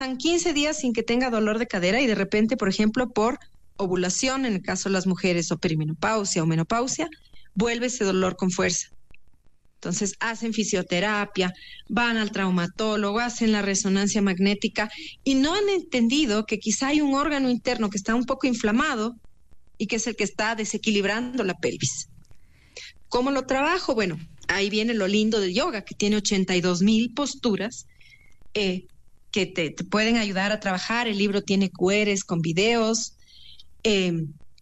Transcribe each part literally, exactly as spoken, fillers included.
quince días sin que tenga dolor de cadera y de repente, por ejemplo, por ovulación, en el caso de las mujeres, o perimenopausia o menopausia, vuelve ese dolor con fuerza. Entonces hacen fisioterapia, van al traumatólogo, hacen la resonancia magnética y no han entendido que quizá hay un órgano interno que está un poco inflamado y que es el que está desequilibrando la pelvis. ¿Cómo lo trabajo? Bueno, ahí viene lo lindo del yoga, que tiene ochenta y dos mil posturas eh, que te, te pueden ayudar a trabajar. El libro tiene Q Rs con videos eh,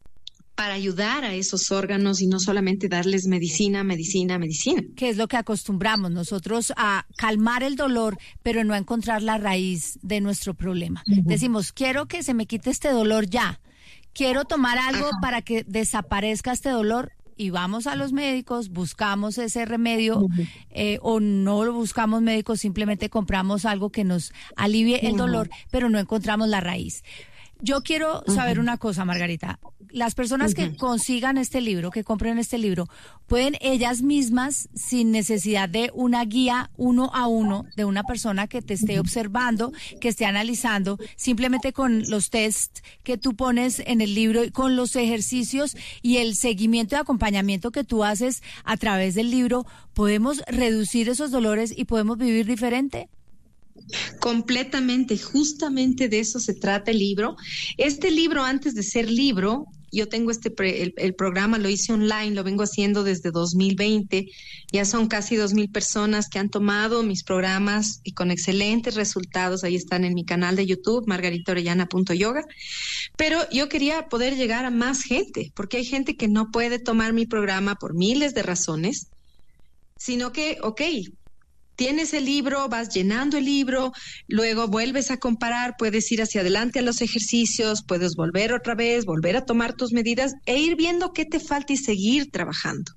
para ayudar a esos órganos y no solamente darles medicina, medicina, medicina. Que es lo que acostumbramos nosotros a calmar el dolor, pero no a encontrar la raíz de nuestro problema. Uh-huh. Decimos, quiero que se me quite este dolor ya. Quiero tomar algo Ajá. para que desaparezca este dolor. Y vamos a los médicos, buscamos ese remedio uh-huh. eh, o no lo buscamos médicos, simplemente compramos algo que nos alivie el uh-huh. dolor, pero no encontramos la raíz. Yo quiero uh-huh. saber una cosa, Margarita. Las personas uh-huh. que consigan este libro, que compren este libro, pueden ellas mismas, sin necesidad de una guía uno a uno, de una persona que te esté uh-huh. observando, que esté analizando, simplemente con los tests que tú pones en el libro y con los ejercicios y el seguimiento y acompañamiento que tú haces a través del libro, ¿podemos reducir esos dolores y podemos vivir diferente? Completamente, justamente de eso se trata el libro. Este libro, antes de ser libro, yo tengo este pre, el, el programa, lo hice online, lo vengo haciendo desde dos mil veinte, ya son casi dos mil personas que han tomado mis programas y con excelentes resultados. Ahí están en mi canal de YouTube, margarita orellana punto yoga, pero yo quería poder llegar a más gente, porque hay gente que no puede tomar mi programa por miles de razones, sino que, ok, tienes el libro, vas llenando el libro, luego vuelves a comparar, puedes ir hacia adelante a los ejercicios, puedes volver otra vez, volver a tomar tus medidas e ir viendo qué te falta y seguir trabajando.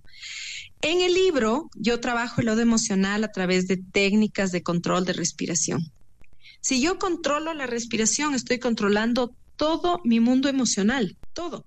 En el libro yo trabajo el lodo emocional a través de técnicas de control de respiración. Si yo controlo la respiración, estoy controlando todo mi mundo emocional, todo.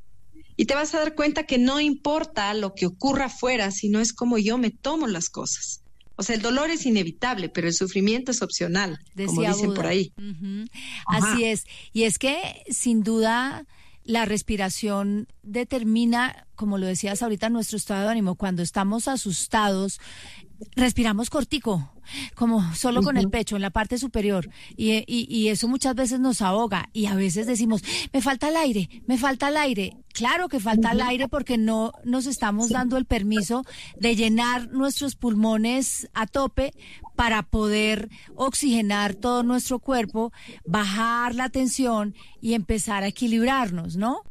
Y te vas a dar cuenta que no importa lo que ocurra afuera, sino es como yo me tomo las cosas. O sea, el dolor es inevitable, pero el sufrimiento es opcional, decía como dicen Buda. Por ahí. Uh-huh. Así es. Y es que, sin duda, la respiración determina, como lo decías ahorita, nuestro estado de ánimo. Cuando estamos asustados, respiramos cortico, como solo uh-huh. con el pecho, en la parte superior. Y, y, y eso muchas veces nos ahoga. Y a veces decimos, me falta el aire, me falta el aire. Claro que falta el aire porque no nos estamos sí. dando el permiso de llenar nuestros pulmones a tope para poder oxigenar todo nuestro cuerpo, bajar la tensión y empezar a equilibrarnos, ¿no?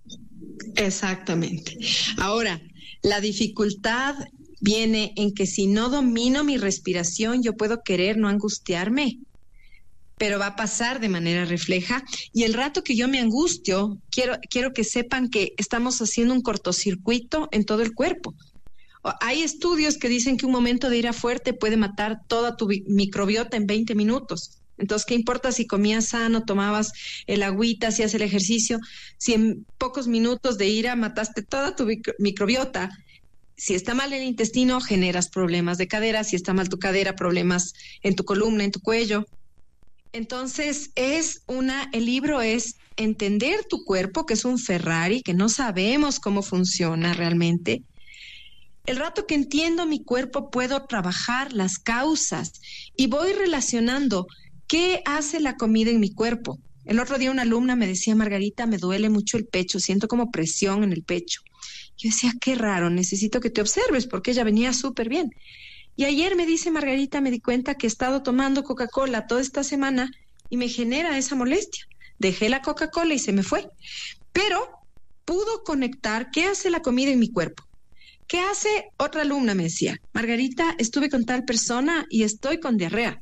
Exactamente. Ahora, la dificultad viene en que si no domino mi respiración, yo puedo querer no angustiarme, pero va a pasar de manera refleja. Y el rato que yo me angustio, quiero, quiero que sepan que estamos haciendo un cortocircuito en todo el cuerpo. Hay estudios que dicen que un momento de ira fuerte puede matar toda tu microbiota en veinte minutos. Entonces, ¿qué importa si comías sano, tomabas el agüita, hacías el ejercicio? Si en pocos minutos de ira mataste toda tu micro- microbiota, si está mal el intestino, generas problemas de cadera. Si está mal tu cadera, problemas en tu columna, en tu cuello. Entonces, es una, el libro es entender tu cuerpo, que es un Ferrari, que no sabemos cómo funciona realmente. El rato que entiendo mi cuerpo, puedo trabajar las causas y voy relacionando qué hace la comida en mi cuerpo. El otro día una alumna me decía, Margarita, me duele mucho el pecho, siento como presión en el pecho. Yo decía, qué raro, necesito que te observes, porque ella venía súper bien. Y ayer me dice, Margarita, me di cuenta que he estado tomando Coca-Cola toda esta semana y me genera esa molestia. Dejé la Coca-Cola y se me fue. Pero pudo conectar qué hace la comida en mi cuerpo. ¿Qué hace? Otra alumna me decía, Margarita, estuve con tal persona y estoy con diarrea.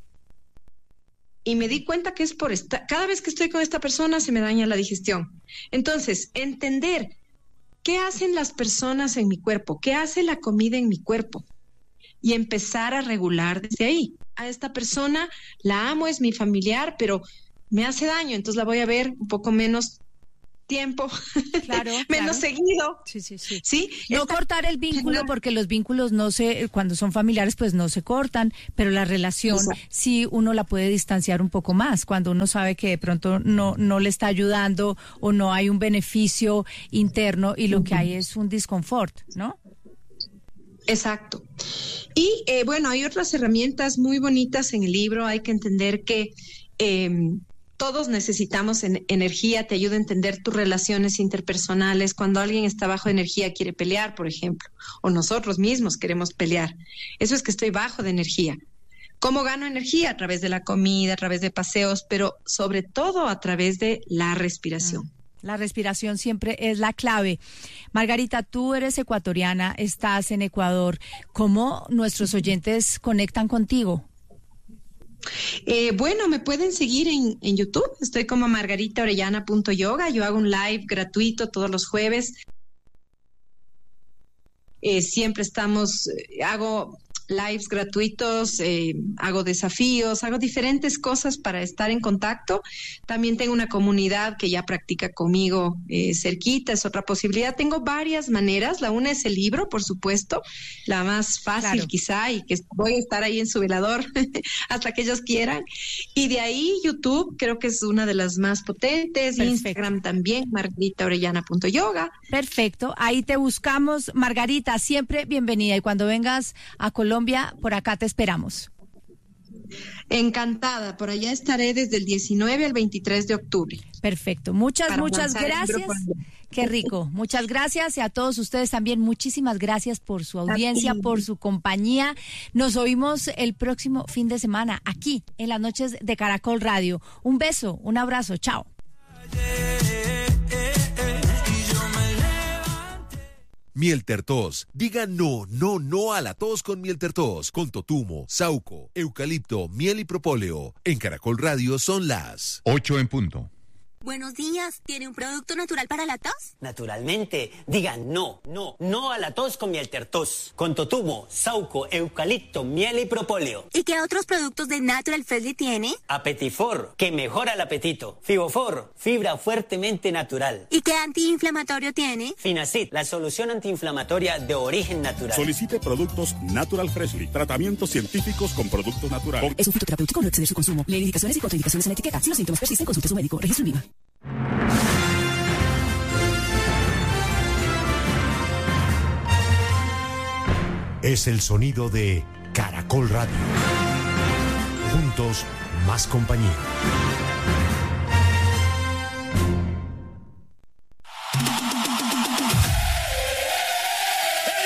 Y me di cuenta que es por esta, cada vez que estoy con esta persona se me daña la digestión. Entonces, entender qué hacen las personas en mi cuerpo, qué hace la comida en mi cuerpo. Y empezar a regular desde ahí. A esta persona la amo, es mi familiar, pero me hace daño, entonces la voy a ver un poco menos tiempo, claro, menos claro. seguido. Sí, sí, sí. ¿Sí? No Esta- cortar el vínculo, porque los vínculos no se, cuando son familiares, pues no se cortan, pero la relación Exacto. sí uno la puede distanciar un poco más, cuando uno sabe que de pronto no, no le está ayudando o no hay un beneficio interno y lo que hay es un disconfort, ¿no? Exacto. Y eh, bueno, hay otras herramientas muy bonitas en el libro. Hay que entender que eh, todos necesitamos en- energía, te ayuda a entender tus relaciones interpersonales. Cuando alguien está bajo energía, quiere pelear, por ejemplo, o nosotros mismos queremos pelear. Eso es que estoy bajo de energía. ¿Cómo gano energía? A través de la comida, a través de paseos, pero sobre todo a través de la respiración. La respiración siempre es la clave. Margarita, tú eres ecuatoriana, estás en Ecuador. ¿Cómo nuestros oyentes conectan contigo? Eh, bueno, me pueden seguir en, en YouTube. Estoy como margarita orellana punto yoga. Yo hago un live gratuito todos los jueves. Eh, siempre estamos, eh, hago lives gratuitos, eh, hago desafíos, hago diferentes cosas para estar en contacto. También tengo una comunidad que ya practica conmigo eh, cerquita, es otra posibilidad. Tengo varias maneras. La una es el libro, por supuesto, la más fácil Claro. quizá, y que voy a estar ahí en su velador hasta que ellos quieran. Y de ahí YouTube creo que es una de las más potentes. Perfecto. Instagram también, margarita orellana punto yoga. Perfecto, ahí te buscamos. Margarita, siempre bienvenida y cuando vengas a Colombia, por acá te esperamos. Encantada, por allá estaré desde el diecinueve al veintitrés de octubre. Perfecto, muchas, Para muchas lanzar el gracias. libro por allá. Qué rico, muchas gracias y a todos ustedes también muchísimas gracias por su audiencia, ti. por su compañía. Nos oímos el próximo fin de semana aquí en las noches de Caracol Radio. Un beso, un abrazo, chao. Miel Tertos. Diga no, no, no a la tos con Miel Tertos. Con totumo, sauco, eucalipto, miel y propóleo. En Caracol Radio son las Ocho en punto. Buenos días, ¿tiene un producto natural para la tos? Naturalmente, digan no, no, no a la tos con Miel Tertos. Con totumo, sauco, eucalipto, miel y propóleo. ¿Y qué otros productos de Natural Freshly tiene? Apetifor, que mejora el apetito. Fibofor, fibra fuertemente natural. ¿Y qué antiinflamatorio tiene? Finacid, la solución antiinflamatoria de origen natural. Solicite productos Natural Freshly, tratamientos científicos con productos naturales. Es un fitoterapéutico, no exceder su consumo. Lee indicaciones y contraindicaciones en la etiqueta. Si los síntomas persisten, consulte a su médico. Registro en Viva. Es el sonido de Caracol Radio. Juntos, más compañía.